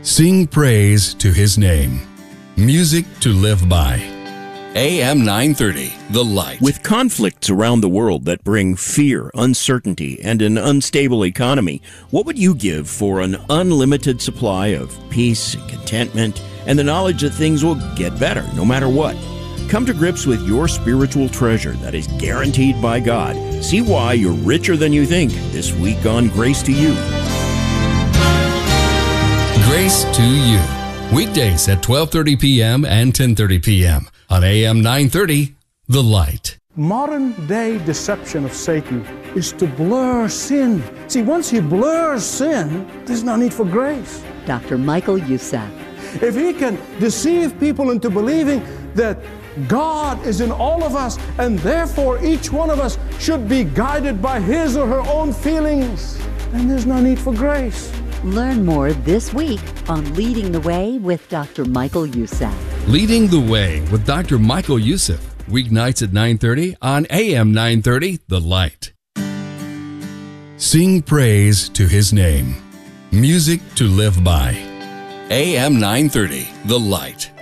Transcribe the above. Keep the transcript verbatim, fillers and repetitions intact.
Sing praise to His name. Music to live by. A M nine thirty, The Light. With conflicts around the world that bring fear, uncertainty, and an unstable economy, what would you give for an unlimited supply of peace and contentment and the knowledge that things will get better no matter what? Come to grips with your spiritual treasure that is guaranteed by God. See why you're richer than you think this week on Grace to You. Grace to You. Weekdays at twelve thirty p.m. and ten thirty p.m. on A M nine thirty, The Light. Modern day deception of Satan is to blur sin. See, once he blurs sin, there's no need for grace. Doctor Michael Youssef. If he can deceive people into believing that God is in all of us and therefore each one of us should be guided by his or her own feelings, then there's no need for grace. Learn more this week on Leading the Way with Doctor Michael Youssef. Leading the Way with Doctor Michael Youssef. Weeknights at nine thirty on A M nine thirty, The Light. Sing praise to His name. Music to live by. A M nine thirty, The Light.